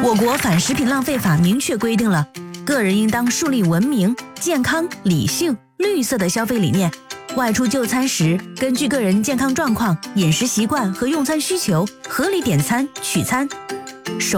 我国反食品浪费法明确规定了，个人应当树立文明、健康、理性、绿色的消费理念。外出就餐时，根据个人健康状况、饮食习惯和用餐需求，合理点餐、取餐。